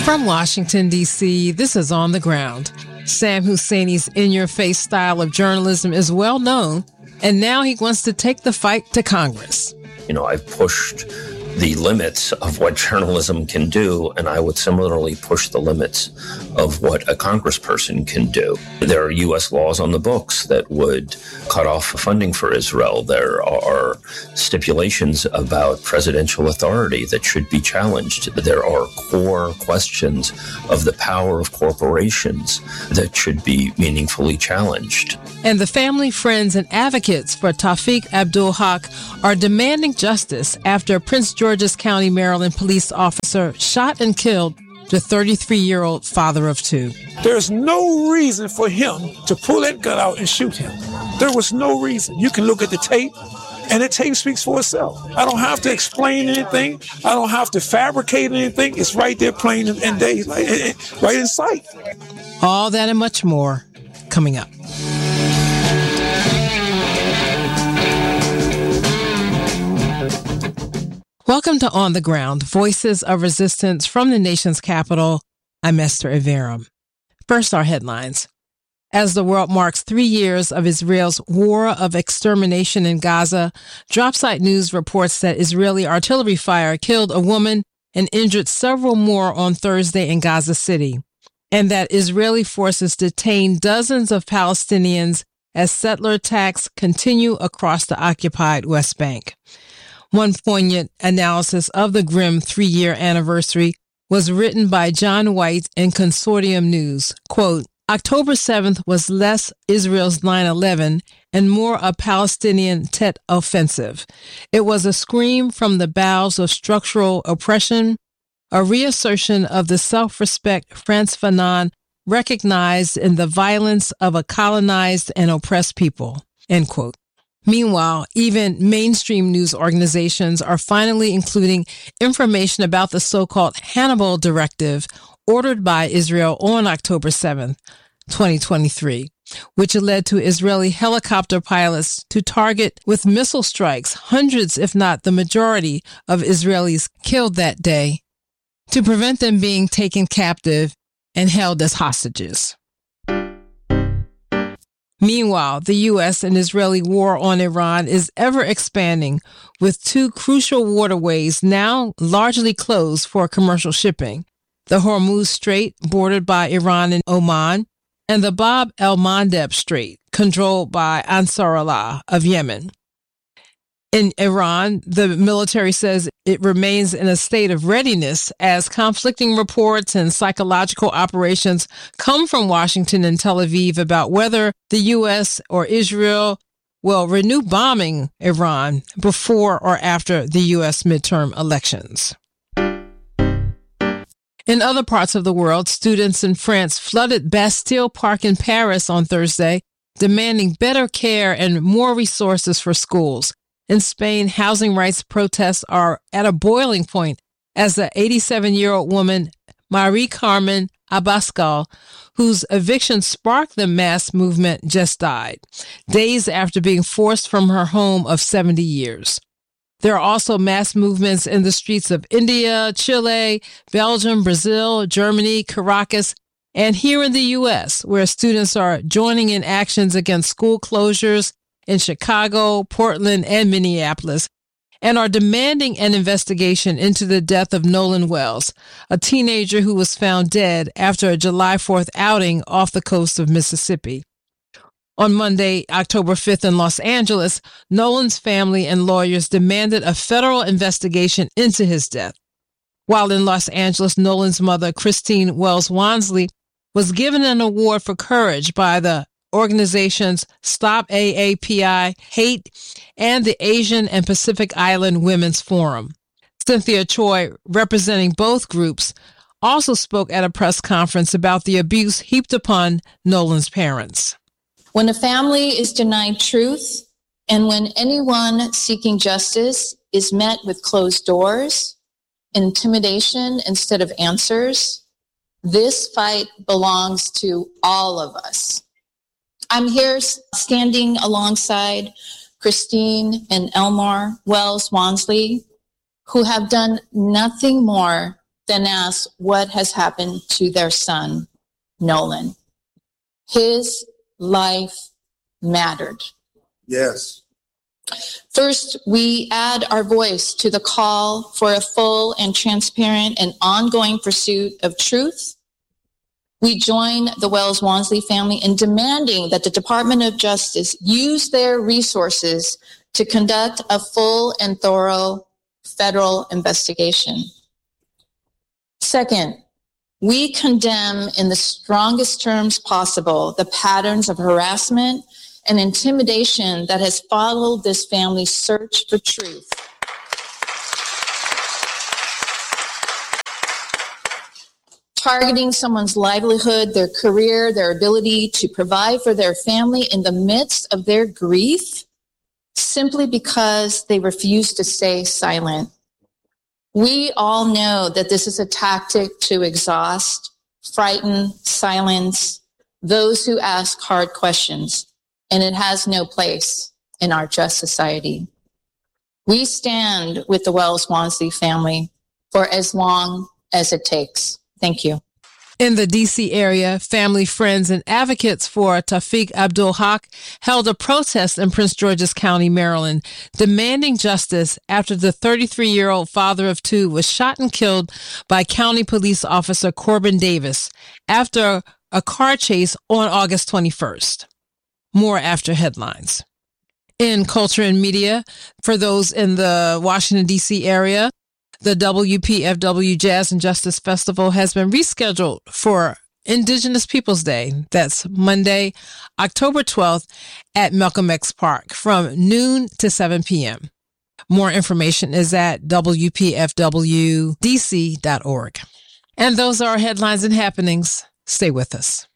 From Washington, D.C., this is On the Ground. Sam Husseini's in-your-face style of journalism is well known, and now he wants to take the fight to Congress. I've pushed the limits of what journalism can do, and I would similarly push the limits of what a congressperson can do. There are U.S. laws on the books that would cut off funding for Israel. There are stipulations about presidential authority that should be challenged. There are core questions of the power of corporations that should be meaningfully challenged. And the family, friends, and advocates for Tawfiq Abdul-Haq are demanding justice after Prince George's County, Maryland police officer shot and killed the 33-year-old father of two. There's no reason for him to pull that gun out and shoot him. There was no reason. You can look at the tape, and the tape speaks for itself. I don't have to explain anything. I don't have to fabricate anything. It's right there plain and day, right in sight. All that and much more coming up. Welcome to On the Ground, Voices of Resistance from the nation's capital. I'm Esther Iverem. First, our headlines. As the world marks 3 years of Israel's war of extermination in Gaza, Dropsite News reports that Israeli artillery fire killed a woman and injured several more on Thursday in Gaza City, and that Israeli forces detained dozens of Palestinians as settler attacks continue across the occupied West Bank. One poignant analysis of the grim 3-year anniversary was written by John White in Consortium News. Quote, October 7th was less Israel's 9/11 and more a Palestinian Tet offensive. It was a scream from the bowels of structural oppression, a reassertion of the self-respect Frantz Fanon recognized in the violence of a colonized and oppressed people. End quote. Meanwhile, even mainstream news organizations are finally including information about the so-called Hannibal Directive ordered by Israel on October 7, 2023, which led to Israeli helicopter pilots to target with missile strikes hundreds, if not the majority, of Israelis killed that day to prevent them being taken captive and held as hostages. Meanwhile, the U.S. and Israeli war on Iran is ever expanding, with 2 crucial waterways now largely closed for commercial shipping: the Hormuz Strait, bordered by Iran and Oman, and the Bab el-Mandeb Strait, controlled by Ansarullah of Yemen. In Iran, the military says it remains in a state of readiness as conflicting reports and psychological operations come from Washington and Tel Aviv about whether the U.S. or Israel will renew bombing Iran before or after the U.S. midterm elections. In other parts of the world, students in France flooded Bastille Park in Paris on Thursday, demanding better care and more resources for schools. In Spain, housing rights protests are at a boiling point as the 87-year-old woman, Marie Carmen Abascal, whose eviction sparked the mass movement, just died, days after being forced from her home of 70 years. There are also mass movements in the streets of India, Chile, Belgium, Brazil, Germany, Caracas, and here in the U.S., where students are joining in actions against school closures in Chicago, Portland, and Minneapolis, and are demanding an investigation into the death of Nolan Wells, a teenager who was found dead after a July 4th outing off the coast of Mississippi. On Monday, October 5th in Los Angeles, Nolan's family and lawyers demanded a federal investigation into his death. While in Los Angeles, Nolan's mother, Christine Wells Wansley, was given an award for courage by the organizations Stop AAPI Hate and the Asian and Pacific Island Women's Forum. Cynthia Choi, representing both groups, also spoke at a press conference about the abuse heaped upon Nolan's parents. When a family is denied truth, and when anyone seeking justice is met with closed doors, intimidation instead of answers, this fight belongs to all of us. I'm here standing alongside Christine and Elmar Wells Wansley, who have done nothing more then ask what has happened to their son, Nolan. His life mattered. Yes. First, we add our voice to the call for a full and transparent and ongoing pursuit of truth. We join the Wells-Wansley family in demanding that the Department of Justice use their resources to conduct a full and thorough federal investigation. Second, we condemn in the strongest terms possible the patterns of harassment and intimidation that has followed this family's search for truth. Targeting someone's livelihood, their career, their ability to provide for their family in the midst of their grief, simply because they refuse to stay silent. We all know that this is a tactic to exhaust, frighten, silence those who ask hard questions, and it has no place in our just society. We stand with the Wells-Wansley family for as long as it takes. Thank you. In the D.C. area, family, friends, and advocates for Tawfiq Abdul-Haq held a protest in Prince George's County, Maryland, demanding justice after the 33-year-old father of two was shot and killed by County Police Officer Corbin Davis after a car chase on August 21st. More after headlines. In culture and media, for those in the Washington, D.C. area, the WPFW Jazz and Justice Festival has been rescheduled for Indigenous Peoples Day. That's Monday, October 12th at Malcolm X Park from noon to 7 p.m. More information is at WPFWDC.org. And those are our headlines and happenings. Stay with us.